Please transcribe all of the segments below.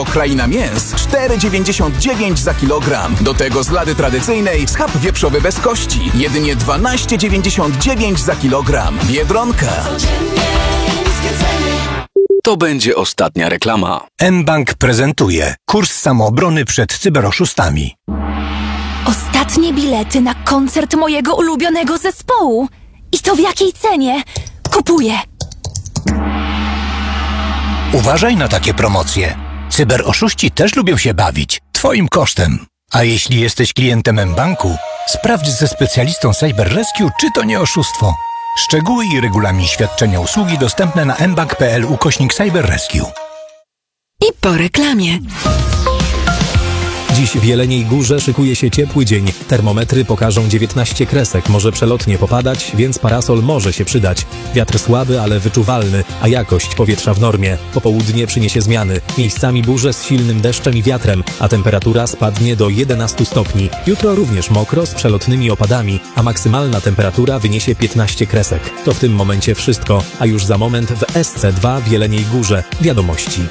Kraina mięs 4,99 za kilogram. Do tego z lady tradycyjnej schab wieprzowy bez kości. Jedynie 12,99 za kilogram. Biedronka. To będzie ostatnia reklama. mBank prezentuje kurs samoobrony przed cyberoszustami. Ostatnie bilety na koncert mojego ulubionego zespołu. I to w jakiej cenie? Kupuję. Uważaj na takie promocje. Cyberoszuści też lubią się bawić. Twoim kosztem. A jeśli jesteś klientem mBanku, sprawdź ze specjalistą Cyber Rescue, czy to nie oszustwo. Szczegóły i regulamin świadczenia usługi dostępne na mbank.pl/Cyber Rescue. I po reklamie. Dziś w Jeleniej Górze szykuje się ciepły dzień. Termometry pokażą 19 kresek. Może przelotnie popadać, więc parasol może się przydać. Wiatr słaby, ale wyczuwalny, a jakość powietrza w normie. Popołudnie przyniesie zmiany. Miejscami burze z silnym deszczem i wiatrem, a temperatura spadnie do 11 stopni. Jutro również mokro z przelotnymi opadami, a maksymalna temperatura wyniesie 15 kresek. To w tym momencie wszystko, a już za moment w SC2 w Jeleniej Górze. Wiadomości.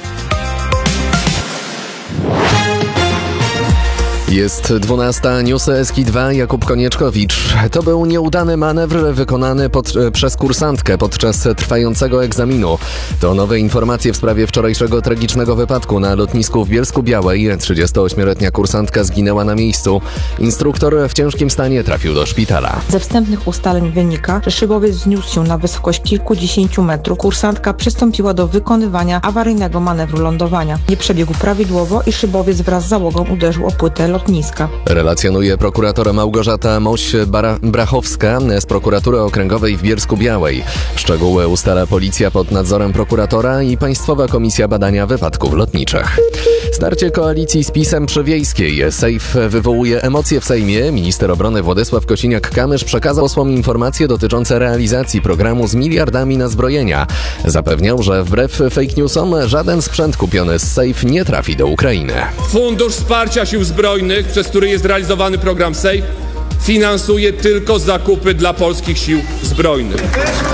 Jest 12, newsy SK2, Jakub Konieczkowicz. To był nieudany manewr wykonany przez kursantkę podczas trwającego egzaminu. To nowe informacje w sprawie wczorajszego tragicznego wypadku na lotnisku w Bielsku-Białej. 38-letnia kursantka zginęła na miejscu. Instruktor w ciężkim stanie trafił do szpitala. Ze wstępnych ustaleń wynika, że szybowiec wzniósł się na wysokość kilkudziesięciu metrów. Kursantka przystąpiła do wykonywania awaryjnego manewru lądowania. Nie przebiegł prawidłowo i szybowiec wraz z załogą uderzył o płytę lotniska. Relacjonuje prokurator Małgorzata Moś-Brachowska z prokuratury okręgowej w Bielsku-Białej. Szczegóły ustala policja pod nadzorem prokuratora i Państwowa Komisja Badania Wypadków Lotniczych. Starcie koalicji z PiS-em przy Wiejskiej. Sejf wywołuje emocje w Sejmie. Minister obrony Władysław Kosiniak-Kamysz przekazał posłom informacje dotyczące realizacji programu z miliardami na zbrojenia. Zapewniał, że wbrew fake newsom żaden sprzęt kupiony z Sejf nie trafi do Ukrainy. Fundusz Wsparcia Sił Zbrojnych, przez który jest realizowany program SAFE, finansuje tylko zakupy dla polskich sił zbrojnych.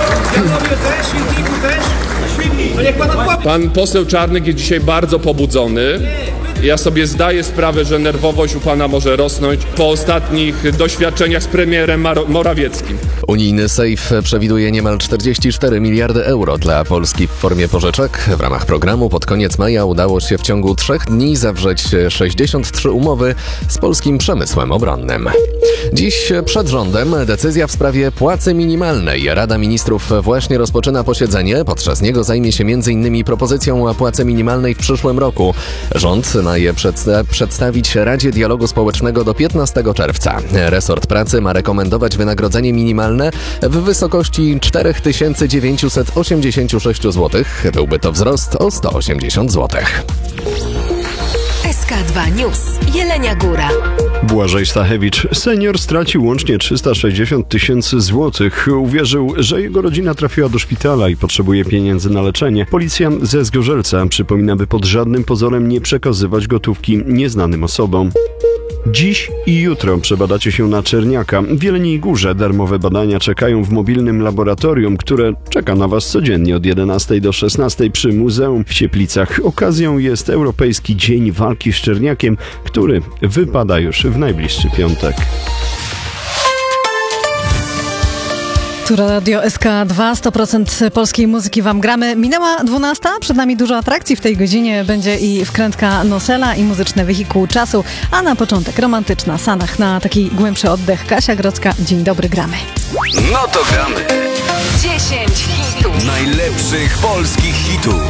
Pan poseł Czarnek jest dzisiaj bardzo pobudzony. Ja sobie zdaję sprawę, że nerwowość u pana może rosnąć po ostatnich doświadczeniach z premierem Morawieckim. Unijny sejf przewiduje niemal 44 miliardy euro dla Polski w formie pożyczek. W ramach programu pod koniec maja udało się w ciągu 3 dni zawrzeć 63 umowy z polskim przemysłem obronnym. Dziś przed rządem decyzja w sprawie płacy minimalnej. Rada Ministrów właśnie rozpoczyna posiedzenie. Podczas niego zajmie się m.in. propozycją płacy minimalnej w przyszłym roku. Rząd ma je przedstawić Radzie Dialogu Społecznego do 15 czerwca. Resort pracy ma rekomendować wynagrodzenie minimalne w wysokości 4986 zł. Byłby to wzrost o 180 zł. SK2 News. Jelenia Góra. Błażej Stachewicz, senior, stracił łącznie 360 000 złotych. Uwierzył, że jego rodzina trafiła do szpitala i potrzebuje pieniędzy na leczenie. Policja ze Zgorzelca przypomina, by pod żadnym pozorem nie przekazywać gotówki nieznanym osobom. Dziś i jutro przebadacie się na czerniaka. W Jeleniej Górze darmowe badania czekają w mobilnym laboratorium, które czeka na Was codziennie od 11 do 16 przy Muzeum w Cieplicach. Okazją jest Europejski Dzień Walki z Czerniakiem, który wypada już w najbliższy piątek. Tu Radio SK2, 100% polskiej muzyki Wam gramy. Minęła 12, przed nami dużo atrakcji w tej godzinie. Będzie i wkrętka Nosela, i muzyczne wehikuł czasu, a na początek romantyczna Sanach na taki głębszy oddech. Kasia Grodzka, dzień dobry, gramy. No to gramy. 10 hitów. Najlepszych polskich hitów.